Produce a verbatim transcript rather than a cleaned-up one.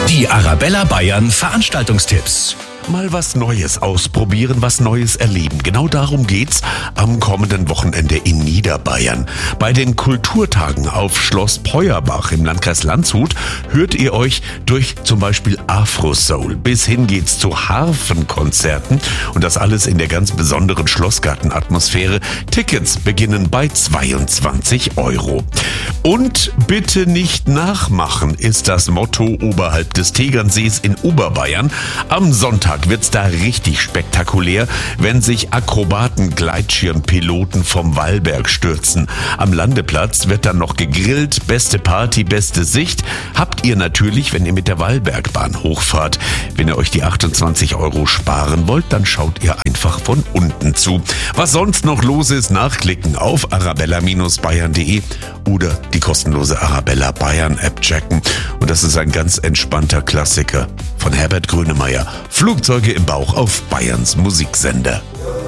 Die Arabella Bayern Veranstaltungstipps. Mal was Neues ausprobieren, was Neues erleben. Genau darum geht's am kommenden Wochenende in Niederbayern. Bei den Kulturtagen auf Schloss Peuerbach im Landkreis Landshut hört ihr euch durch zum Beispiel Afro-Soul. Bis hin geht's zu Harfenkonzerten und das alles in der ganz besonderen Schlossgartenatmosphäre. Tickets beginnen bei zweiundzwanzig Euro. Und bitte nicht nachmachen, ist das Motto oberhalb des Tegernsees in Oberbayern. Am Sonntag wird's da richtig spektakulär, wenn sich Akrobaten-Gleitschirmpiloten vom Wallberg stürzen. Am Landeplatz wird dann noch gegrillt, beste Party, beste Sicht. Habt ihr natürlich, wenn ihr mit der Wallbergbahn hochfahrt. Wenn ihr euch die achtundzwanzig Euro sparen wollt, dann schaut ihr einfach von unten zu. Was sonst noch los ist, nachklicken auf arabella Bindestrich bayern punkt de oder die kostenlose Arabella Bayern App checken. Und das ist ein ganz entspannter Klassiker von Herbert Grönemeyer. Flugzeuge im Bauch auf Bayerns Musiksender.